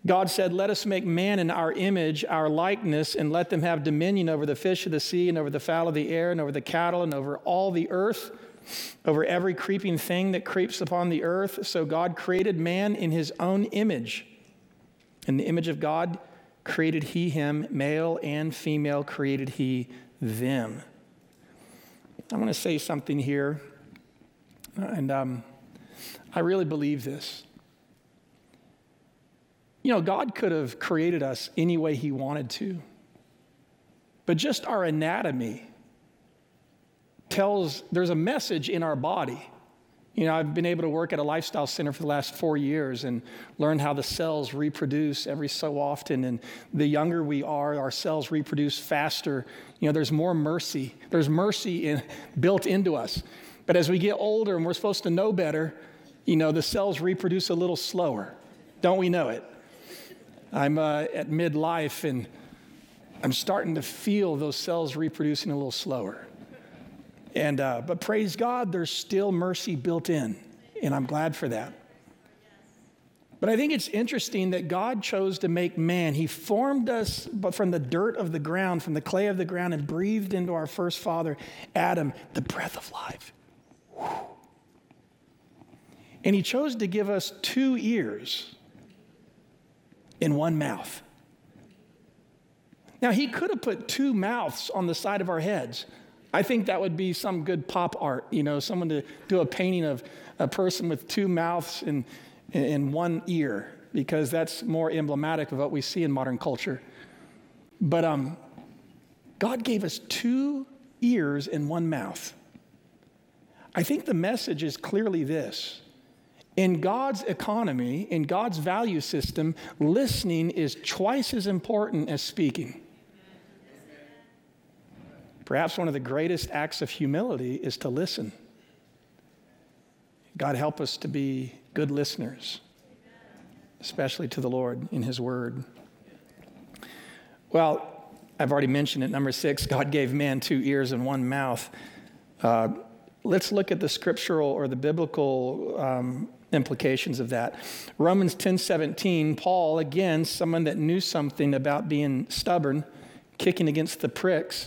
God said, let us make man in our image, our likeness, and let them have dominion over the fish of the sea and over the fowl of the air and over the cattle and over all the earth, over every creeping thing that creeps upon the earth. So God created man in his own image. In the image of God created he him, male and female created he them. I want to say something here, and I really believe this. You know, God could have created us any way he wanted to, but just our anatomy tells there's a message in our body. You know, I've been able to work at a lifestyle center for the last 4 years and learn how the cells reproduce every so often. And the younger we are, our cells reproduce faster. You know, there's more mercy. There's mercy built into us. But as we get older and we're supposed to know better, you know, the cells reproduce a little slower. Don't we know it? I'm at midlife and I'm starting to feel those cells reproducing a little slower. And but praise God, there's still mercy built in, and I'm glad for that. But I think it's interesting that God chose to make man. He formed us but from the dirt of the ground, from the clay of the ground, and breathed into our first father, Adam, the breath of life. Whew. And he chose to give us 2 ears in one mouth. Now, he could have put 2 mouths on the side of our heads. I think that would be some good pop art, you know, someone to do a painting of a person with 2 mouths and 1 ear, because that's more emblematic of what we see in modern culture. But God gave us 2 ears and 1 mouth. I think the message is clearly this. In God's economy, in God's value system, listening is twice as important as speaking. Perhaps one of the greatest acts of humility is to listen. God help us to be good listeners, especially to the Lord in his word. Well, I've already mentioned it. Number 6, God gave man 2 ears and 1 mouth. Let's look at the scriptural or the biblical implications of that. Romans 10:17, Paul, again, someone that knew something about being stubborn, kicking against the pricks.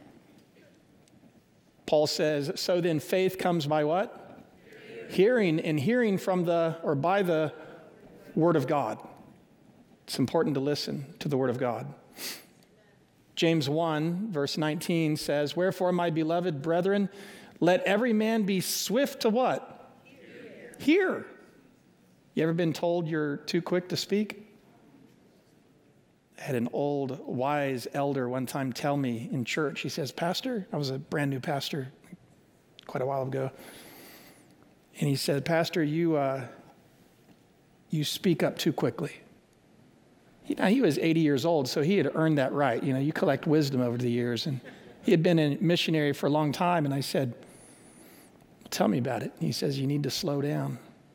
Paul says, so then faith comes by what? Hearing, and hearing from by the word of God. It's important to listen to the word of God. James 1, verse 19 says, wherefore, my beloved brethren, let every man be swift to what? Hear. You ever been told you're too quick to speak? I had an old, wise elder one time tell me in church, he says, Pastor, I was a brand new pastor quite a while ago, and he said, Pastor, you speak up too quickly. He was 80 years old, so he had earned that right. You know, you collect wisdom over the years, and he had been a missionary for a long time, and I said, tell me about it. And he says, you need to slow down.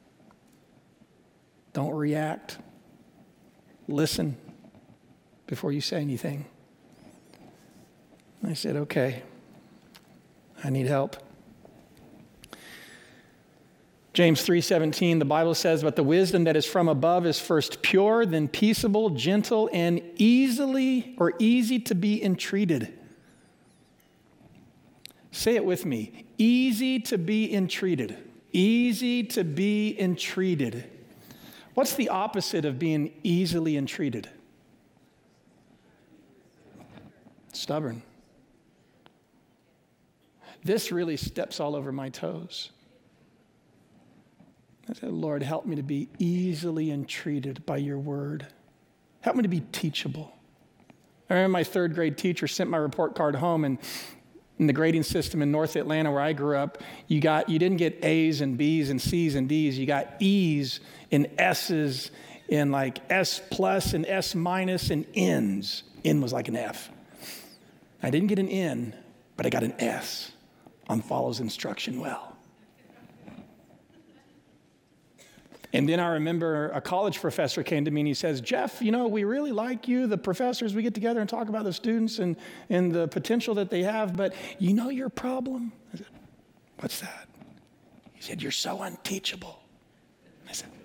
Don't react. Listen before you say anything. I said, okay, I need help. James 3:17, the Bible says, but the wisdom that is from above is first pure, then peaceable, gentle, and easy to be entreated. Say it with me. Easy to be entreated. Easy to be entreated. What's the opposite of being easily entreated? Stubborn. This really steps all over my toes. I said, Lord, help me to be easily entreated by your word. Help me to be teachable. I remember my 3rd grade teacher sent my report card home, and in the grading system in North Atlanta where I grew up, you didn't get A's and B's and C's and D's. You got E's and S's and like S plus and S minus and N's. N was like an F. I didn't get an N, but I got an S on follows instruction well. And then I remember a college professor came to me and he says, Jeff, you know, we really like you, the professors. We get together and talk about the students and the potential that they have, but you know your problem? I said, what's that? He said, you're so unteachable. I said,